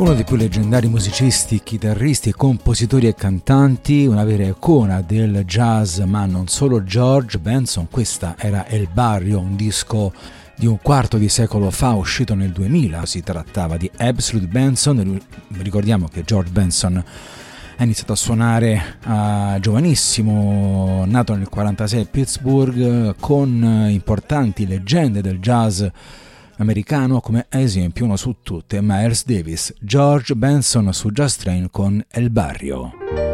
Uno dei più leggendari musicisti, chitarristi, compositori e cantanti, una vera icona del jazz, ma non solo, George Benson. Questa era El Barrio, un disco di un quarto di secolo fa, uscito nel 2000. Si trattava di Absolute Benson. Ricordiamo che George Benson ha iniziato a suonare giovanissimo, nato nel 1946 a Pittsburgh, con importanti leggende del jazz americano, come ad esempio uno su tutte, Miles Davis. George Benson su Jazz Train con El Barrio.